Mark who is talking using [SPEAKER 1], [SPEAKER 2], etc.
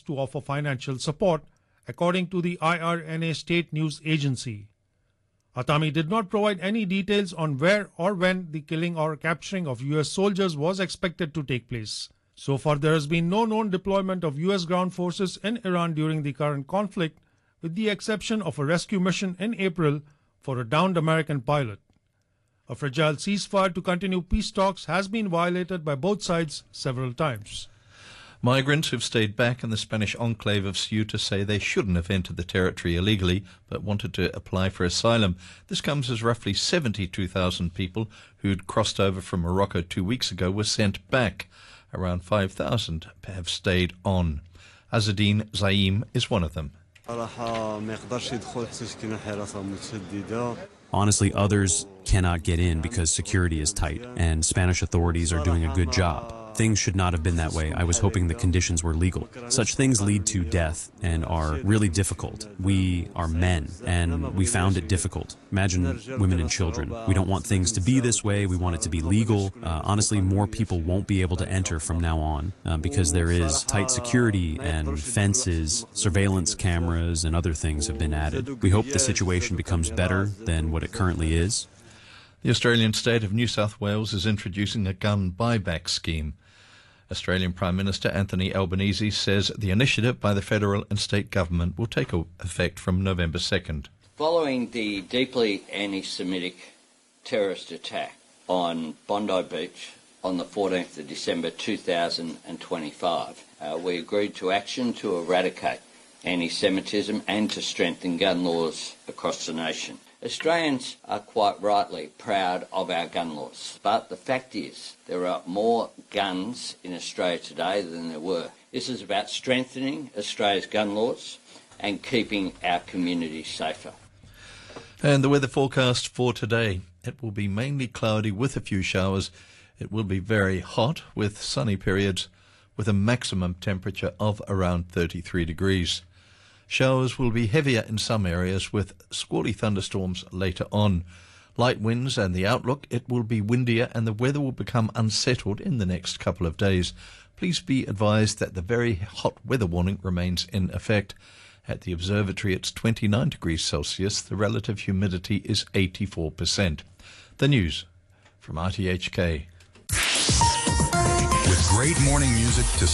[SPEAKER 1] to offer financial support, according to the IRNA state news agency. Atami did not provide any details on where or when the killing or capturing of US soldiers was expected to take place. So far, there has been no known deployment of US ground forces in Iran during the current conflict, with the exception of a rescue mission in April for a downed American pilot. A fragile ceasefire to continue peace talks has been violated by both sides several times.
[SPEAKER 2] Migrants who've stayed back in the Spanish enclave of Ceuta say they shouldn't have entered the territory illegally but wanted to apply for asylum. This comes as roughly 72,000 people who'd crossed over from Morocco 2 weeks ago were sent back. Around 5,000 have stayed on. Azzedine Zaim is one of them.
[SPEAKER 3] Honestly, others cannot get in because security is tight and Spanish authorities are doing a good job. Things should not have been that way. I was hoping the conditions were legal. Such things lead to death and are really difficult. We are men, and we found it difficult. Imagine women and children. We don't want things to be this way. We want it to be legal. Honestly, more people won't be able to enter from now on because there is tight security and fences, surveillance cameras, and other things have been added. We hope the situation becomes better than what it currently is.
[SPEAKER 2] The Australian state of New South Wales is introducing a gun buyback scheme. Australian Prime Minister Anthony Albanese says the initiative by the federal and state government will take effect from November 2nd.
[SPEAKER 4] Following the deeply anti-Semitic terrorist attack on Bondi Beach on the 14th of December 2025, we agreed to action to eradicate anti-Semitism and to strengthen gun laws across the nation. Australians are quite rightly proud of our gun laws, but the fact is there are more guns in Australia today than there were. This is about strengthening Australia's gun laws and keeping our communities safer.
[SPEAKER 2] And the weather forecast for today, it will be mainly cloudy with a few showers. It will be very hot with sunny periods with a maximum temperature of around 33 degrees. Showers will be heavier in some areas with squally thunderstorms later on. Light winds and the outlook, it will be windier and the weather will become unsettled in the next couple of days. Please be advised that the very hot weather warning remains in effect. At the observatory, it's 29 degrees Celsius. The relative humidity is 84%. The news from RTHK.
[SPEAKER 5] With great morning music to